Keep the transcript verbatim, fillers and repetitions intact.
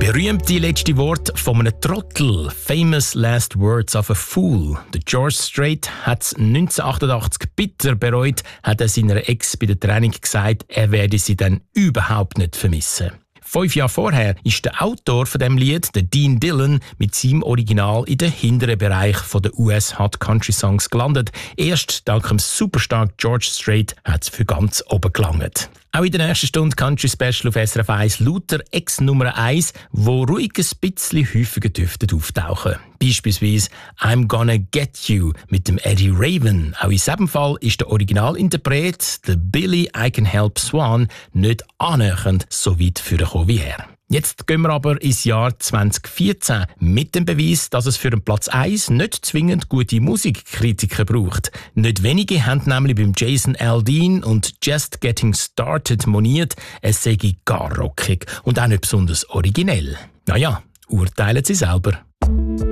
Berühmte letzte Wort von einem Trottel. Famous last words of a fool. Der George Strait hat es neunzehnhundertachtundachtzig bitter bereut, hat er seiner Ex bei der Trennung gesagt, er werde sie dann überhaupt nicht vermissen. Fünf Jahre vorher ist der Autor von dem Lied, der Dean Dillon, mit seinem Original in den hinteren Bereich der U S Hot Country Songs gelandet. Erst dank dem superstark George Strait hat es für ganz oben gelangt. Auch in der nächsten Stunde Country Special auf S R F eins lauter Ex-Nummer eins, wo ruhig ein bisschen häufiger dürften auftauchen. Beispielsweise «I'm Gonna Get You» mit dem Eddie Raven. Auch in diesem Fall ist der Originalinterpret, der Billy I Can Help Swan, nicht annähernd so weit vorgekommen wie er. Jetzt gehen wir aber ins Jahr zwanzig vierzehn mit dem Beweis, dass es für den Platz eins nicht zwingend gute Musikkritiker braucht. Nicht wenige haben nämlich beim Jason Aldean und «Just Getting Started» moniert, es sei gar rockig und auch nicht besonders originell. Naja, urteilen Sie selber.